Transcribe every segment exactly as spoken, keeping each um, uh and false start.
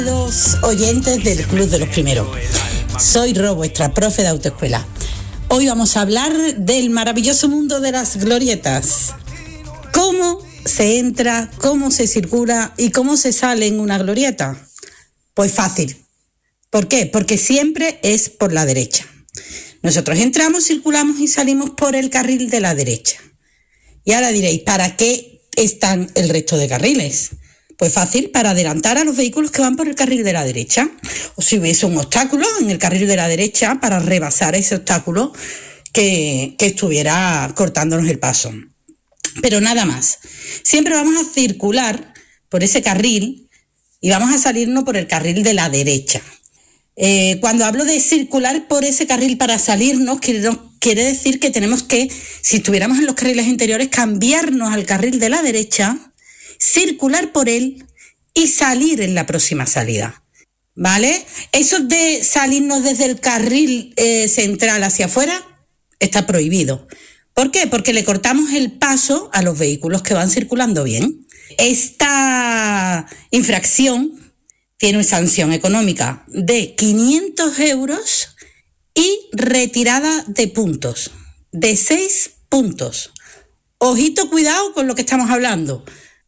Los oyentes del Club de los Primeros. Soy Ro, vuestra profe de autoescuela. Hoy vamos a hablar del maravilloso mundo de las glorietas. ¿Cómo se entra, cómo se circula y cómo se sale en una glorieta? Pues fácil. ¿Por qué? Porque siempre es por la derecha. Nosotros entramos, circulamos y salimos por el carril de la derecha. Y ahora diréis, ¿para qué están el resto de carriles? Pues fácil, para adelantar a los vehículos que van por el carril de la derecha. O si hubiese un obstáculo en el carril de la derecha, para rebasar ese obstáculo que, que estuviera cortándonos el paso. Pero nada más. Siempre vamos a circular por ese carril y vamos a salirnos por el carril de la derecha. Eh, cuando hablo de circular por ese carril para salirnos, quiere, quiere decir que tenemos que, si estuviéramos en los carriles interiores, cambiarnos al carril de la derecha, circular por él y salir en la próxima salida, ¿vale? Eso de salirnos desde el carril eh, central hacia afuera está prohibido. ¿Por qué? Porque le cortamos el paso a los vehículos que van circulando bien. Esta infracción tiene una sanción económica de quinientos euros y retirada de puntos, de seis puntos. Ojito, cuidado con lo que estamos hablando,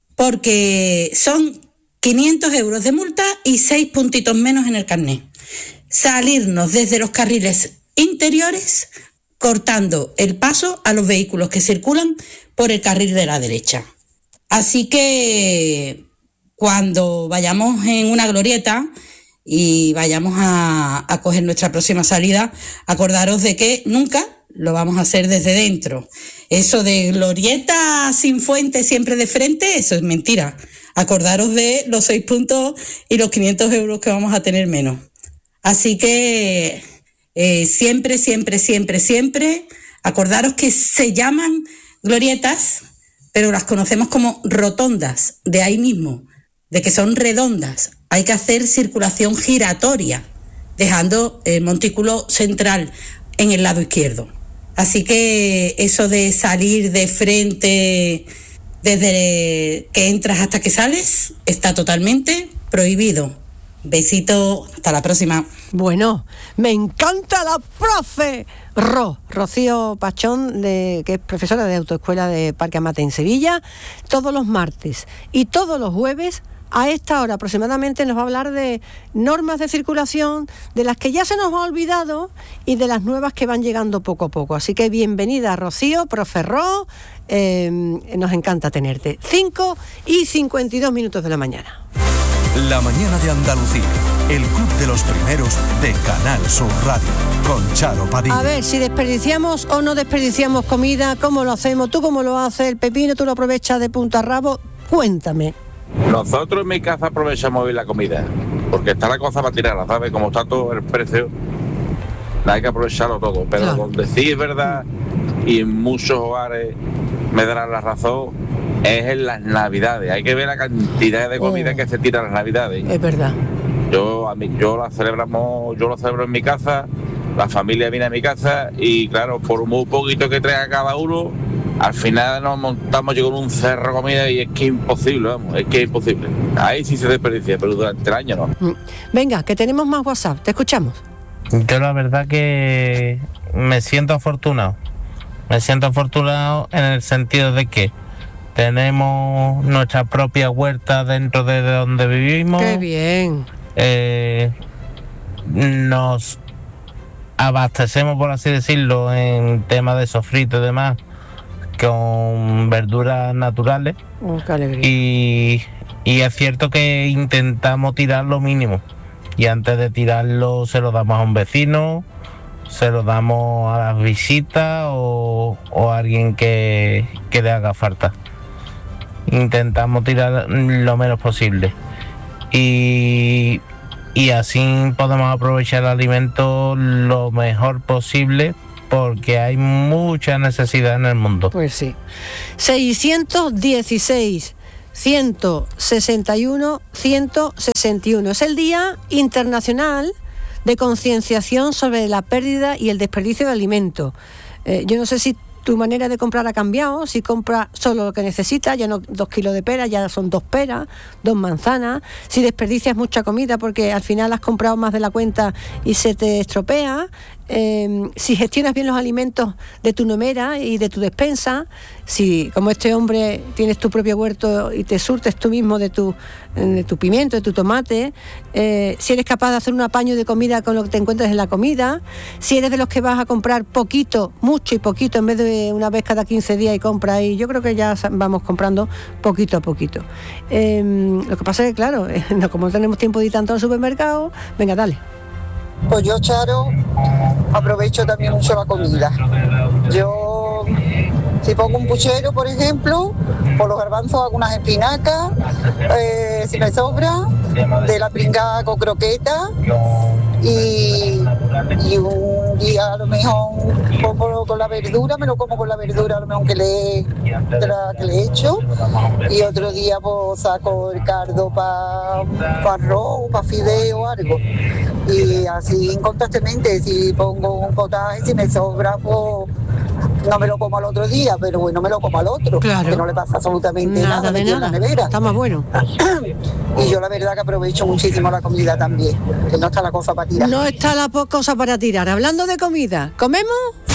porque son quinientos euros de multa y seis puntitos menos en el carnet. Salirnos desde los carriles interiores cortando el paso a los vehículos que circulan por el carril de la derecha. Así que cuando vayamos en una glorieta y vayamos a, a coger nuestra próxima salida, acordaros de que nunca lo vamos a hacer desde dentro. Eso de glorieta sin fuente siempre de frente, eso es mentira. Acordaros de los seis puntos y los quinientos euros que vamos a tener menos. Así que eh, siempre, siempre, siempre, siempre, acordaros que se llaman glorietas, pero las conocemos como rotondas, de ahí mismo, de que son redondas. Hay que hacer circulación giratoria, dejando el montículo central en el lado izquierdo. Así que eso de salir de frente desde que entras hasta que sales está totalmente prohibido. Besito, hasta la próxima. Bueno, me encanta la profe Ro, Rocío Pachón, de, que es profesora de autoescuela de Parque Amate en Sevilla. Todos los martes y todos los jueves a esta hora aproximadamente nos va a hablar de normas de circulación, de las que ya se nos ha olvidado y de las nuevas que van llegando poco a poco. Así que bienvenida, Rocío, profe Ro, eh, nos encanta tenerte. cinco y cincuenta y dos minutos de la mañana. La mañana de Andalucía, el Club de los Primeros de Canal Sur Radio, con Charo Padilla. A ver, si desperdiciamos o no desperdiciamos comida, ¿cómo lo hacemos? ¿Tú cómo lo haces? El pepino, ¿tú lo aprovechas de punta a rabo? Cuéntame. Nosotros en mi casa aprovechamos hoy la comida, porque está la cosa para tirarla, ¿sabes? Como está todo el precio, hay que aprovecharlo todo. Pero claro, donde sí es verdad, y en muchos hogares me darán la razón, es en las Navidades. Hay que ver la cantidad de comida oh. que se tira en las Navidades. Es verdad. Yo, a mí, yo la celebramos, yo lo celebro en mi casa, la familia viene a mi casa y claro, por muy poquito que traiga cada uno, al final nos montamos yo con un cerro de comida y es que es imposible, vamos, es que es imposible. Ahí sí se desperdicia, pero durante el año no. Venga, que tenemos más WhatsApp, te escuchamos. Yo la verdad que me siento afortunado. Me siento afortunado en el sentido de que tenemos nuestra propia huerta dentro de donde vivimos. ¡Qué bien! Eh, nos abastecemos, por así decirlo, en temas de sofrito y demás, con verduras naturales. Oh, qué alegría. Y, y es cierto que intentamos tirar lo mínimo. Y antes de tirarlo se lo damos a un vecino, se lo damos a las visitas o, o a alguien que, que le haga falta. Intentamos tirar lo menos posible. Y, y así podemos aprovechar el alimento lo mejor posible, porque hay mucha necesidad en el mundo. Pues sí. seiscientos dieciséis, ciento sesenta y uno, ciento sesenta y uno. Es el Día Internacional de Concienciación sobre la pérdida y el desperdicio de alimentos. Eh, yo no sé si tu manera de comprar ha cambiado. Si compras solo lo que necesitas, ya no dos kilos de pera, ya son dos peras, dos manzanas. Si desperdicias mucha comida porque al final has comprado más de la cuenta y se te estropea. Eh, si gestionas bien los alimentos de tu nomera y de tu despensa, si como este hombre tienes tu propio huerto y te surtes tú mismo de tu, de tu pimiento, de tu tomate, eh, si eres capaz de hacer un apaño de comida con lo que te encuentres en la comida, si eres de los que vas a comprar poquito, mucho y poquito en vez de una vez cada quince días y compras, y yo creo que ya vamos comprando poquito a poquito. Eh, lo que pasa es que claro, eh, no, como no tenemos tiempo de ir tanto al supermercado, venga, dale. Pues yo, Charo, aprovecho también mucho la comida. Yo, si pongo un puchero, por ejemplo, por los garbanzos hago unas espinacas, eh, si me sobra, de la pringada con croqueta, y, y un día a lo mejor como con la verdura, me lo como con la verdura a lo mejor que le, que la, que le he hecho, y otro día pues saco el cardo para pa arroz, para fideo o algo, y así constantemente. Si pongo un potaje, si me sobra, pues no me lo como al otro día, pero bueno, me lo como al otro, claro, que no le pasa absolutamente nada, nada de nada, en la nevera. Está más bueno. Y yo la verdad que aprovecho muchísimo la comida también, que no está la cosa para tirar. No está la cosa para tirar. Hablando de comida, ¿comemos?